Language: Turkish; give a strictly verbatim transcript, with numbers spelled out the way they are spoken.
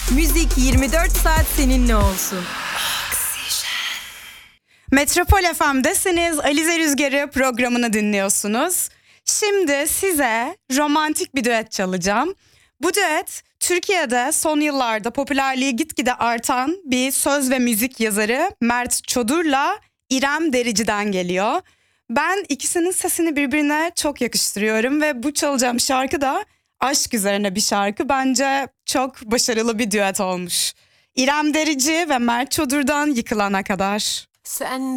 Müzik yirmi dört saat seninle olsun. Metropol F M'desiniz. Alize Rüzgarı programını dinliyorsunuz. Şimdi size romantik bir düet çalacağım. Bu düet Türkiye'de son yıllarda popülerliği gitgide artan bir söz ve müzik yazarı Mert Çodur'la İrem Derici'den geliyor. Ben ikisinin sesini birbirine çok yakıştırıyorum ve bu çalacağım şarkı da aşk üzerine bir şarkı. Bence çok başarılı bir düet olmuş. İrem Derici ve Mert Çodur'dan Yıkılana Kadar. Sen